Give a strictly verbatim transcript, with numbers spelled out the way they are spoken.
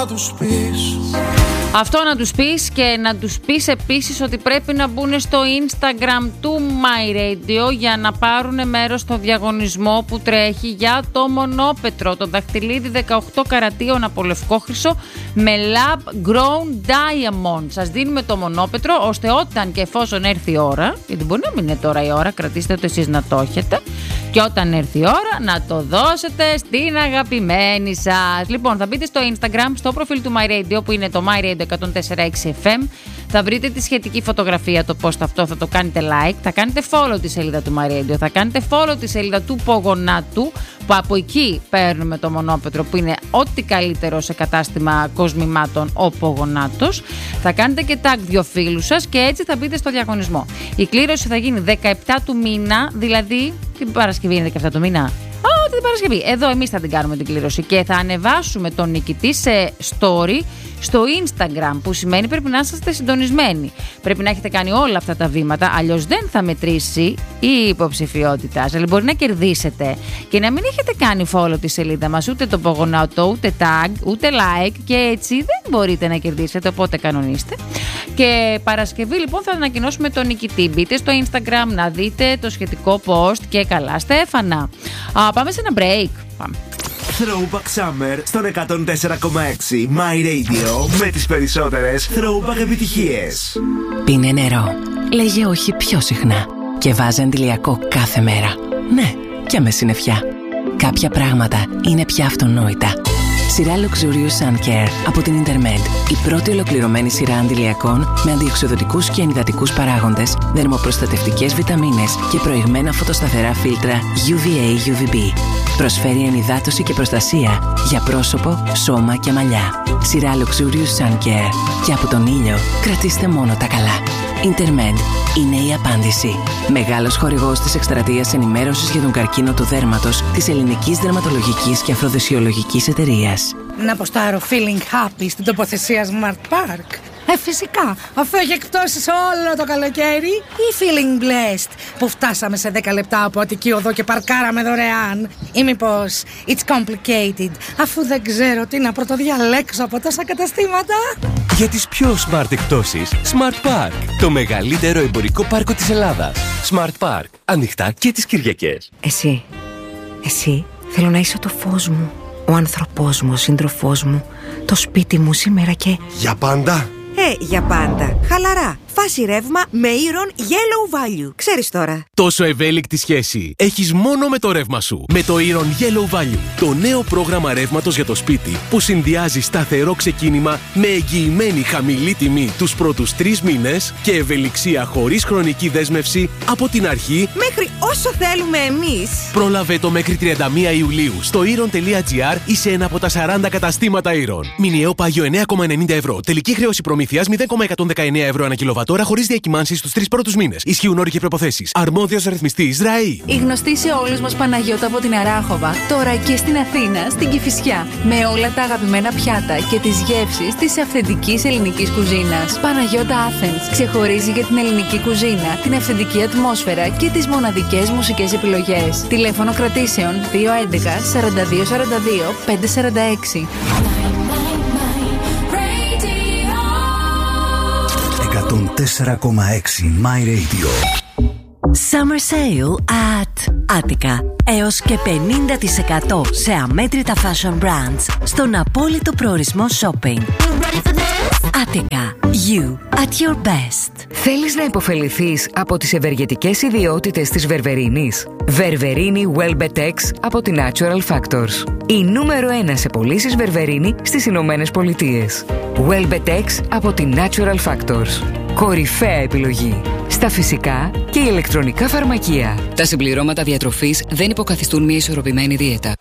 Αυτό να τους πεις, και να τους πεις επίσης ότι πρέπει να μπουν στο Instagram του My Radio για να πάρουν μέρος στο διαγωνισμό που τρέχει για το μονόπετρο, το δαχτυλίδι δεκαοκτώ καρατίων από λευκό χρυσό με Lab Grown Diamond. Σας δίνουμε το μονόπετρο ώστε όταν και εφόσον έρθει η ώρα, γιατί μπορεί να μην είναι τώρα η ώρα, κρατήστε το εσείς να το έχετε, και όταν έρθει η ώρα να το δώσετε στην αγαπημένη σας. Λοιπόν, θα μπείτε στο Instagram, στο προφίλ του My Radio που είναι το My Radio εκατόν τέσσερα έξι εφ εμ. Θα βρείτε τη σχετική φωτογραφία, το post αυτό, θα το κάνετε like, θα κάνετε follow τη σελίδα του My Radio, θα κάνετε follow τη σελίδα του Πογονάτου, που από εκεί παίρνουμε το μονόπετρο που είναι ό,τι καλύτερο σε κατάστημα κοσμημάτων ο Πογονάτος. Θα κάνετε και tag δύο φίλους σας και έτσι θα μπείτε στο διαγωνισμό. Η κλήρωση θα γίνει δεκαεπτά του μήνα, δηλαδή την Παρασκευή είναι δεκαεπτά του μήνα. Α, την Παρασκευή. Εδώ εμείς θα την κάνουμε την κλήρωση και θα ανεβάσουμε τον νικητή σε story στο Instagram, που σημαίνει πρέπει να είσαστε συντονισμένοι. Πρέπει να έχετε κάνει όλα αυτά τα βήματα, αλλιώς δεν θα μετρήσει η υποψηφιότητά σας. Αλλά μπορεί να κερδίσετε και να μην έχετε κάνει follow τη σελίδα μας, ούτε το Πογονάτο, ούτε tag, ούτε like, και έτσι δεν μπορείτε να κερδίσετε, οπότε κανονίστε. Και Παρασκευή λοιπόν θα ανακοινώσουμε τον νικητή. Μπείτε στο Instagram να δείτε το σχετικό post και καλά Στέφανα. Α, πάμε σε ένα break. Πάμε. Throwback Summer στον εκατόν τέσσερα κόμμα έξι My Radio με τις περισσότερες throwback επιτυχίες. Πίνε νερό. Λέγε όχι πιο συχνά. Και βάζε αντιλιακό κάθε μέρα. Ναι, και με συννεφιά. Κάποια πράγματα είναι πια αυτονόητα. Σειρά Luxurious Sun Care από την Intermed. Η πρώτη ολοκληρωμένη σειρά αντιλιακών με αντιοξυδοτικούς και ενυδατικούς παράγοντες, δερμοπροστατευτικές βιταμίνες και προηγμένα φωτοσταθερά φίλτρα γιου βι έι γιου βι μπι. Προσφέρει ενυδάτωση και προστασία για πρόσωπο, σώμα και μαλλιά. Σειρά Luxurious Sun Care. Και από τον ήλιο κρατήστε μόνο τα καλά. Intermed είναι η απάντηση. Μεγάλος χορηγός της εκστρατείας ενημέρωσης για τον καρκίνο του δέρματος της Ελληνικής Δερματολογικής και Αφροδεσιολογικής Εταιρείας. Να αποστάρω feeling happy στην τοποθεσία Smart Park. Ε, φυσικά, αφού έχει εκπτώσεις όλο το καλοκαίρι, ή feeling blessed που φτάσαμε σε δέκα λεπτά από Αττική Οδό και παρκάραμε δωρεάν, ή μήπως it's complicated, αφού δεν ξέρω τι να πρωτοδιαλέξω από τόσα καταστήματα. Για τις πιο smart εκπτώσεις, Smart Park, το μεγαλύτερο εμπορικό πάρκο της Ελλάδας. Smart Park, ανοιχτά και τις Κυριακές. Εσύ, εσύ θέλω να είσαι το φως μου, ο άνθρωπός μου, ο σύντροφός μου, το σπίτι μου σήμερα και... Για πάντα. Ε, για πάντα. Χαλαρά. Φάση ρεύμα με Iron Yellow Value. Ξέρεις τώρα. Τόσο ευέλικτη σχέση έχεις μόνο με το ρεύμα σου. Με το Iron Yellow Value. Το νέο πρόγραμμα ρεύματος για το σπίτι που συνδυάζει σταθερό ξεκίνημα με εγγυημένη χαμηλή τιμή τους πρώτους τρεις μήνες και ευελιξία χωρίς χρονική δέσμευση από την αρχή μέχρι όσο θέλουμε εμείς. Πρόλαβε το μέχρι τριάντα μία Ιουλίου στο iron τελεία gr ή σε ένα από τα σαράντα καταστήματα Iron. Μηνιαίο πάγιο εννέα κόμμα ενενήντα ευρώ. Τελική χρέωση προμήθειας μηδέν κόμμα εκατόν δεκαεννέα ευρώ ανά κιλοβατόρα χωρίς διακυμάνσεις στους τρεις πρώτους μήνες. Ισχύουν όροι και προϋποθέσεις. Αρμόδιος ρυθμιστής ΡΑΗ. Η γνωστή σε όλους μας Παναγιώτα από την Αράχοβα, τώρα και στην Αθήνα, στην Κηφισιά. Με όλα τα αγαπημένα πιάτα και τις γεύσεις της αυθεντικής ελληνικής κουζίνας. Παναγιώτα Athens ξεχωρίζει για την ελληνική κουζίνα, την αυθεντική ατμόσφαιρα και τις μοναδικές μουσικές επιλογές. Τηλέφωνο κρατήσεων δύο έντεκα σαράντα δύο σαράντα δύο πεντακόσια σαράντα έξι. εκατόν τέσσερα κόμμα έξι My Radio. Summer Sale at Attica. Έως και πενήντα τοις εκατό σε αμέτρητα fashion brands στον απόλυτο προορισμό shopping. Attica. You at your best. Θέλεις να υποφεληθείς από τις ευεργετικές ιδιότητες της Βερβερίνης? Βερβερίνη Welbetex από την Natural Factors. Η νούμερο ένα σε πωλήσεις Βερβερίνη στις Ηνωμένες Πολιτείες. Welbetex από την Natural Factors. Κορυφαία επιλογή στα φυσικά και ηλεκτρονικά φαρμακεία. Τα συμπληρώματα διατροφής δεν υποκαθιστούν μια ισορροπημένη δίαιτα.